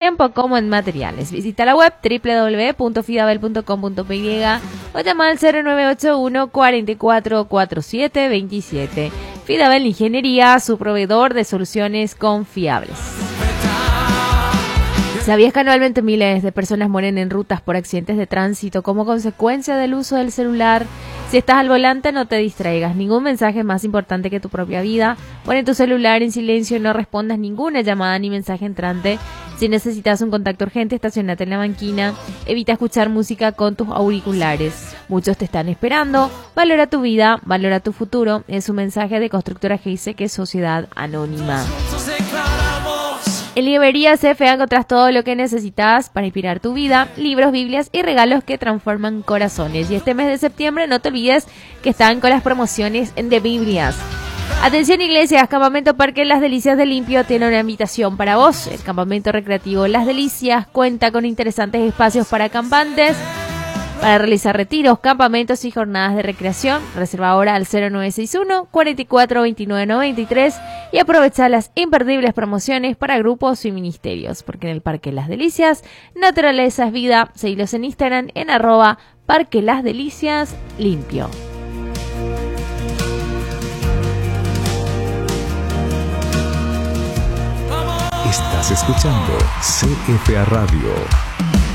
tiempo como en materiales. Visita la web www.fidabel.com.py o llama al 0981 44 47 27. Fidabel Ingeniería, su proveedor de soluciones confiables. ¿Sabías que anualmente miles de personas mueren en rutas por accidentes de tránsito como consecuencia del uso del celular? Si estás al volante, no te distraigas. Ningún mensaje es más importante que tu propia vida. Pon tu celular en silencio y no respondas ninguna llamada ni mensaje entrante. Si necesitas un contacto urgente, estacionate en la banquina. Evita escuchar música con tus auriculares. Muchos te están esperando. Valora tu vida, valora tu futuro. Es un mensaje de Constructora GIC, que es Sociedad Anónima. En Librerías CFA encontrás todo lo que necesitas para inspirar tu vida, libros, biblias y regalos que transforman corazones. Y este mes de septiembre no te olvides que están con las promociones de Biblias. Atención iglesias, Campamento Parque Las Delicias de Limpio tiene una invitación para vos. El campamento recreativo Las Delicias cuenta con interesantes espacios para acampantes, para realizar retiros, campamentos y jornadas de recreación. Reserva ahora al 0961 44 29 93 y aprovecha las imperdibles promociones para grupos y ministerios, porque en el Parque Las Delicias, naturaleza es vida. Seguilos en Instagram en @Parque Las Delicias Limpio. Estás escuchando CFA Radio.